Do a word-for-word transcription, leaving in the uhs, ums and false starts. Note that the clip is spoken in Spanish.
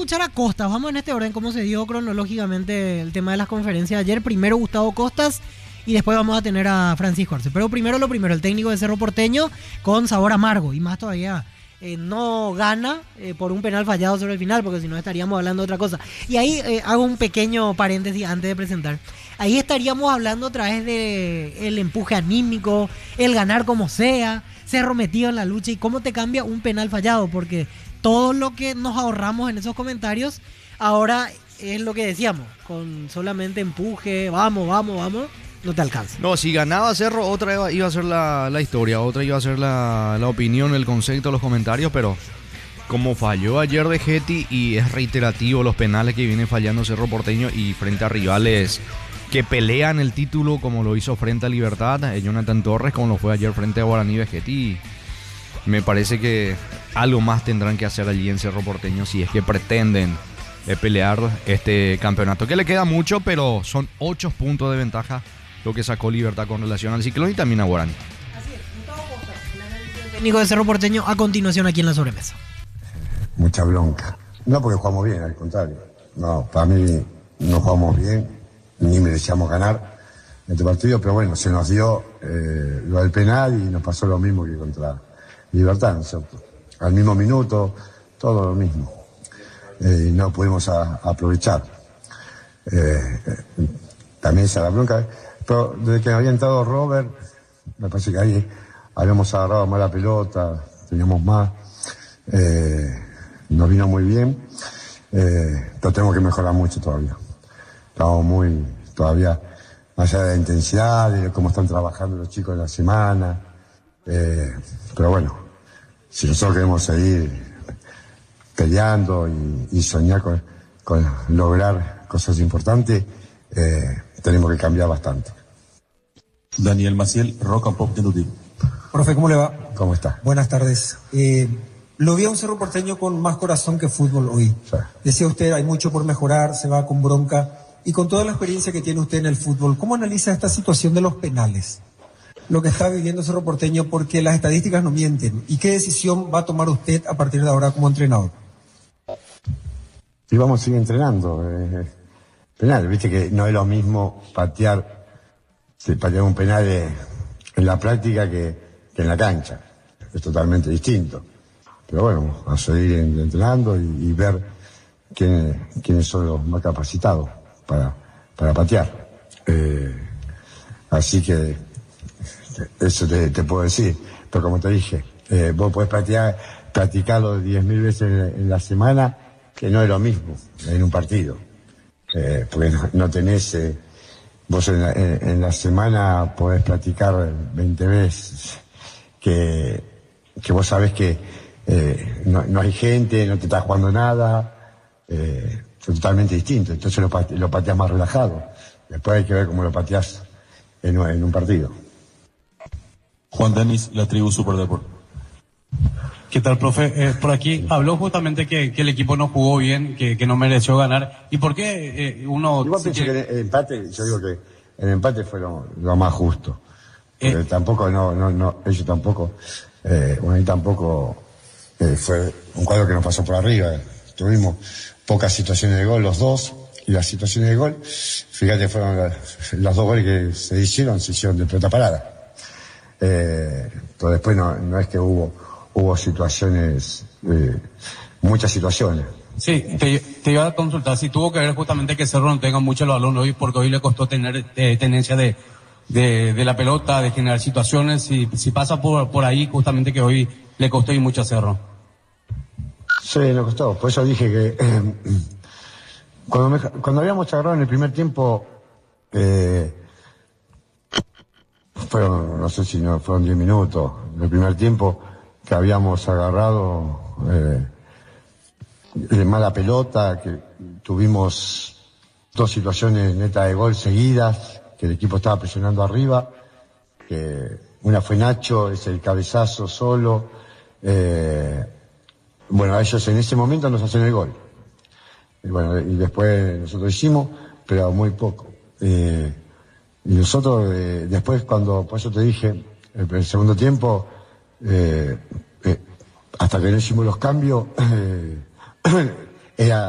escuchar a Costas. Vamos en este orden, cómo se dio cronológicamente el tema de las conferencias de ayer. Primero Gustavo Costas y después vamos a tener a Francisco Arce. Pero primero lo primero, el técnico de Cerro Porteño con sabor amargo y más todavía eh, no gana eh, por un penal fallado sobre el final, porque si no estaríamos hablando de otra cosa. Y ahí eh, hago un pequeño paréntesis antes de presentar. Ahí estaríamos hablando otra vez de el empuje anímico, el ganar como sea, Cerro metido en la lucha y cómo te cambia un penal fallado, porque todo lo que nos ahorramos en esos comentarios ahora es lo que decíamos, con solamente empuje, vamos, vamos, vamos, no te alcanza. No, si ganaba Cerro, otra iba, iba a ser la, la historia, otra iba a ser la, la opinión, el concepto, los comentarios, pero como falló ayer de Getty y es reiterativo los penales que viene fallando Cerro Porteño y frente a rivales que pelean el título, como lo hizo frente a Libertad, eh, Jonathan Torres, como lo fue ayer frente a Guaraní Vegetti. Me parece que algo más tendrán que hacer allí en Cerro Porteño si es que pretenden eh, pelear este campeonato, que le queda mucho, pero son ocho puntos de ventaja lo que sacó Libertad con relación al Ciclón y también a Guaraní. Así es, Gustavo Costas, el análisis del técnico de Cerro Porteño, a continuación aquí en la sobremesa. Mucha bronca. No porque jugamos bien, al contrario. No, para mí no jugamos bien, ni merecíamos ganar este partido, pero bueno, se nos dio eh, lo del penal y nos pasó lo mismo que contra Libertad, ¿no es cierto? Al mismo minuto, todo lo mismo. Eh, y no pudimos a, aprovechar. Eh, eh, también esa la bronca. Pero desde que había entrado Robert, me parece que ahí habíamos agarrado más la pelota, teníamos más. Eh, nos vino muy bien, eh, pero tenemos que mejorar mucho todavía. Estamos muy, todavía, más allá de la intensidad, de cómo están trabajando los chicos en la semana. Eh, pero bueno, si nosotros queremos seguir peleando y, y soñar con, con lograr cosas importantes, eh, tenemos que cambiar bastante. Daniel Maciel, Rock and Pop de Profe, ¿cómo le va? ¿Cómo está? Buenas tardes. Eh, lo vi a un Cerro Porteño con más corazón que fútbol hoy. Sí. Decía usted, hay mucho por mejorar, se va con bronca. Y con toda la experiencia que tiene usted en el fútbol, ¿cómo analiza esta situación de los penales? Lo que está viviendo Cerro Porteño, porque las estadísticas no mienten. ¿Y qué decisión va a tomar usted a partir de ahora como entrenador? Y vamos a seguir entrenando. Eh, penal, viste que no es lo mismo patear, sí, patear un penal eh, en la práctica que, que en la cancha. Es totalmente distinto. Pero bueno, a seguir entrenando y, y ver quién, quiénes son los más capacitados para, para patear. Eh, así que eso te, te puedo decir. Pero como te dije, eh, vos podés patear, practicarlo diez mil veces en, en la semana, que no es lo mismo en un partido. Eh, porque no, no tenés, eh, vos en la, en, en la semana podés practicar veinte veces, que, que vos sabés que eh, no, no hay gente, no te estás jugando nada, eh, es totalmente distinto, entonces lo, pate, lo pateas más relajado. Después hay que ver cómo lo pateás en, en un partido. Juan Denis, la tribu Superdeport. ¿Qué tal, profe? Eh, por aquí habló justamente que, que el equipo no jugó bien, que, que no mereció ganar. ¿Y por qué eh, uno...? Igual pienso que el empate, yo digo que el empate fue lo, lo más justo. Porque eh, tampoco, no, no, no, ellos tampoco, eh, bueno, y tampoco eh, fue un cuadro que nos pasó por arriba. Tuvimos pocas situaciones de gol los dos, y las situaciones de gol, fíjate, fueron las, los dos goles que se hicieron, se hicieron de pelota parada. Eh, pero después no, no es que hubo, hubo situaciones, eh, muchas situaciones. Sí, te, te iba a consultar si tuvo que ver justamente que Cerro no tenga mucho el balón hoy, porque hoy le costó tener eh, tenencia de, de, de la pelota, de generar situaciones, si, si pasa por, por ahí justamente que hoy le costó y mucho a Cerro. Sí, le costó, por eso dije que eh, cuando, me, cuando habíamos charlado en el primer tiempo, eh, fueron, no sé si no, fueron diez minutos, en el primer tiempo que habíamos agarrado eh, de mala pelota, que tuvimos dos situaciones netas de gol seguidas, que el equipo estaba presionando arriba, que una fue Nacho, es el cabezazo solo, eh, bueno, ellos en ese momento nos hacen el gol. Y bueno, y después nosotros hicimos, pero muy poco. Eh, y nosotros, eh, después cuando, por eso te dije, el, el segundo tiempo, eh, eh, hasta que no hicimos los cambios, eh, era